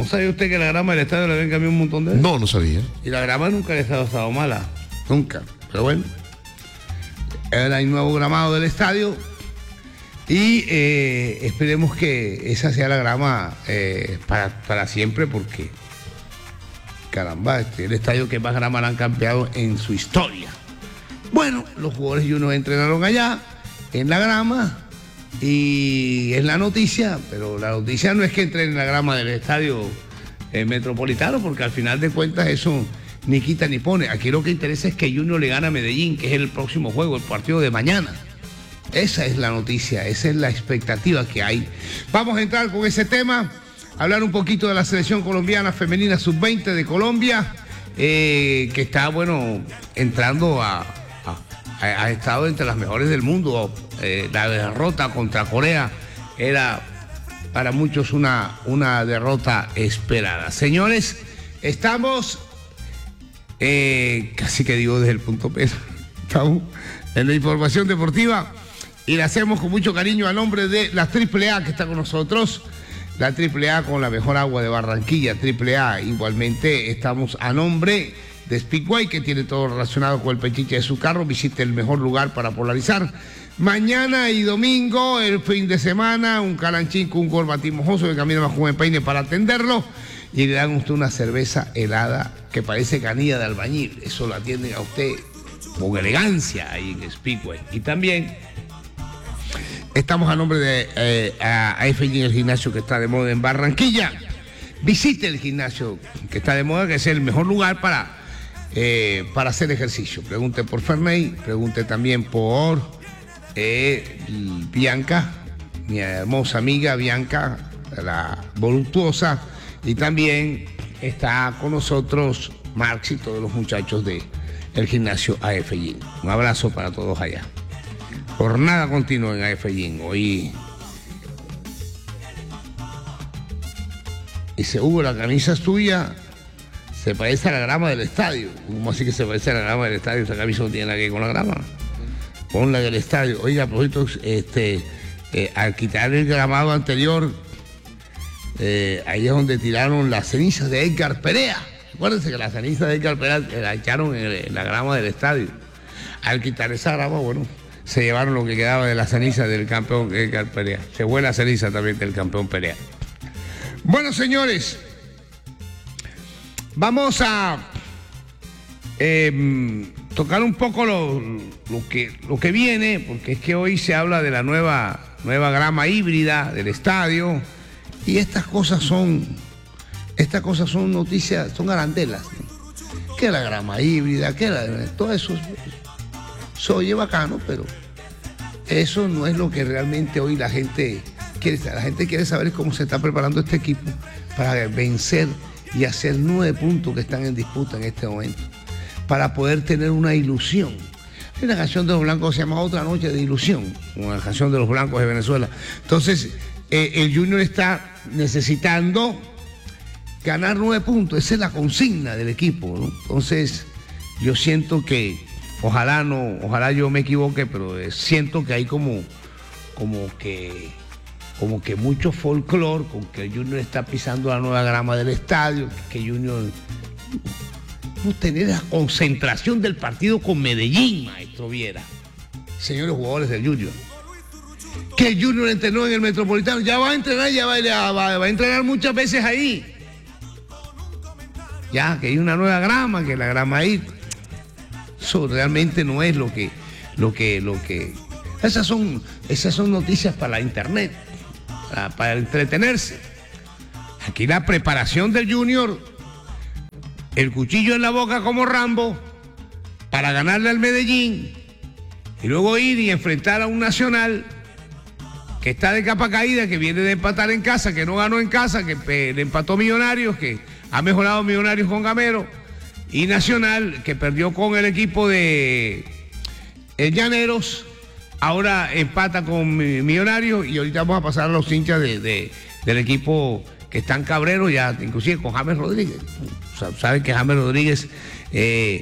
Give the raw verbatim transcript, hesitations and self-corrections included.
¿No sabía usted que la grama del estadio la habían cambiado un montón de veces? No, no sabía. Y la grama nunca había estado, estado mala. Nunca. Pero bueno, era el nuevo gramado del estadio. Y eh, esperemos que esa sea la grama eh, para, para siempre, porque caramba, este, el estadio que más grama la han cambiado en su historia. Bueno, los jugadores y unos entrenaron allá, en la grama, y es la noticia, pero la noticia no es que entren en la grama del estadio eh, metropolitano, porque al final de cuentas eso ni quita ni pone. Aquí lo que interesa es que Junior le gana a Medellín, que es el próximo juego, el partido de mañana. Esa es la noticia, esa es la expectativa que hay. Vamos a entrar con ese tema, hablar un poquito de la selección colombiana femenina sub veinte de Colombia, eh, que está, bueno, entrando a... ha estado entre las mejores del mundo. Eh, la derrota contra Corea era para muchos una, una derrota esperada. Señores, estamos, eh, casi que digo desde el punto P, estamos en la información deportiva y la hacemos con mucho cariño a nombre de la Triple A que está con nosotros. La Triple A con la mejor agua de Barranquilla, Triple A. Igualmente estamos a nombre de Speedway, que tiene todo relacionado con el pechiche de su carro. Visite el mejor lugar para polarizar. Mañana y domingo, el fin de semana, un calanchín con un corbatín mojoso de camino más joven peine para atenderlo. Y le dan a usted una cerveza helada que parece canilla de albañil. Eso lo atienden a usted con elegancia ahí en Speedway. Y también estamos a nombre de eh, a A F G, el gimnasio que está de moda en Barranquilla. Visite el gimnasio que está de moda, que es el mejor lugar para... Eh, para hacer ejercicio. Pregunte por Ferney, pregunte también por eh, Bianca, mi hermosa amiga Bianca, la voluptuosa, y también está con nosotros Marx y todos los muchachos de el gimnasio A F G. Un abrazo para todos allá. Jornada continua en A F G. Hoy dice Hugo, la camisa es tuya. Se parece a la grama del estadio. ¿Cómo así que se parece a la grama del estadio? Esa camisa no tiene nada que ver con la grama. Ponla del estadio. Oiga, por ejemplo, este, eh, al quitar el gramado anterior, eh, ahí es donde tiraron las cenizas de Edgar Perea. Acuérdense que las cenizas de Edgar Perea la echaron en, el, en la grama del estadio. Al quitar esa grama, bueno, se llevaron lo que quedaba de la ceniza del campeón Edgar Perea. Se fue la ceniza también del campeón Perea. Bueno, señores, vamos a eh, tocar un poco lo, lo, que, lo que viene, porque es que hoy se habla de la nueva, nueva grama híbrida del estadio, y estas cosas son, estas cosas son noticias, son arandelas, ¿no? Que la grama híbrida, que la, todo eso, se oye bacano, pero eso no es lo que realmente hoy la gente quiere saber. La gente quiere saber cómo se está preparando este equipo para vencer y hacer nueve puntos que están en disputa en este momento, para poder tener una ilusión. Hay una canción de los blancos que se llama Otra Noche de Ilusión, una canción de los blancos de Venezuela. Entonces, eh, el Junior está necesitando ganar nueve puntos, esa es la consigna del equipo, ¿no? Entonces, yo siento que, ojalá no, ojalá yo me equivoque, pero eh, siento que hay como, como que... como que mucho folclore con que Junior está pisando la nueva grama del estadio, que Junior no tener la concentración del partido con Medellín, maestro Viera, señores jugadores del Junior, que Junior entrenó en el Metropolitano, ya va a entrenar, ya va, ya va, va a entrenar muchas veces ahí, ya que hay una nueva grama, que la grama ahí, eso realmente no es lo que, lo que, lo que, esas son, esas son noticias para la internet, para, para entretenerse. Aquí la preparación del Junior, el cuchillo en la boca como Rambo, para ganarle al Medellín, y luego ir y enfrentar a un Nacional que está de capa caída, que viene de empatar en casa, que no ganó en casa, que le empató Millonarios, que ha mejorado Millonarios con Gamero, y Nacional, que perdió con el equipo de el Llaneros, ahora empata con Millonarios, y ahorita vamos a pasar a los hinchas de, de, del equipo que están cabreros, ya inclusive con James Rodríguez. O sea, saben que James Rodríguez eh,